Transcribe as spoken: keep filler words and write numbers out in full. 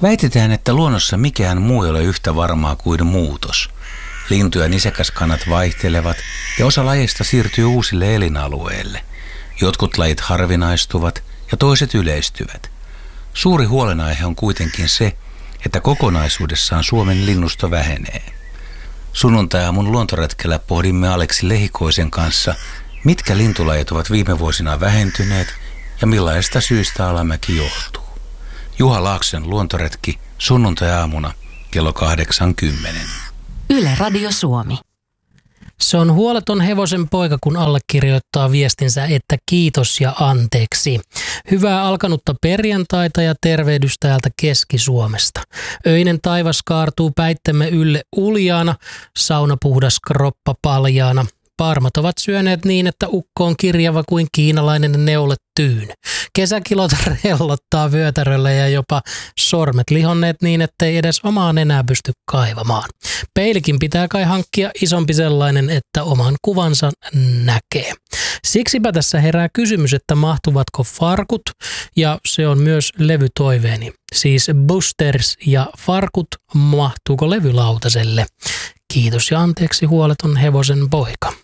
Väitetään, että luonnossa mikään muu ei ole yhtä varmaa kuin muutos. Lintu- ja nisäkäskannat vaihtelevat ja osa lajeista siirtyy uusille elinalueille. Jotkut lajit harvinaistuvat ja toiset yleistyvät. Suuri huolenaihe on kuitenkin se, että kokonaisuudessaan Suomen linnusto vähenee. Sunnuntai-aamun luontoretkellä pohdimme Aleksi Lehikoisen kanssa, mitkä lintulajit ovat viime vuosina vähentyneet ja millaista syystä alamäki johtuu. Juha Laakson luontoretki sunnuntai-aamuna kello kahdeksan kymmenen. Yle Radio Suomi. Se on huoleton hevosen poika, kun allekirjoittaa viestinsä, että kiitos ja anteeksi. Hyvää alkanutta perjantaita ja tervehdys täältä Keski-Suomesta. Öinen taivas kaartuu päittemme ylle uljaana, sauna puhdas kroppa paljaana. Parmat ovat syöneet niin, että ukko on kirjava kuin kiinalainen neule tyyny. Kesäkilot rellottaa vyötäröllä ja jopa sormet lihonneet niin, ettei edes omaan enää pysty kaivamaan. Peilikin pitää kai hankkia isompi sellainen, että oman kuvansa näkee. Siksipä tässä herää kysymys, että mahtuvatko farkut, ja se on myös levytoiveeni. Siis Busters ja farkut, mahtuuko levylautaselle? Kiitos ja anteeksi huoleton hevosen poika.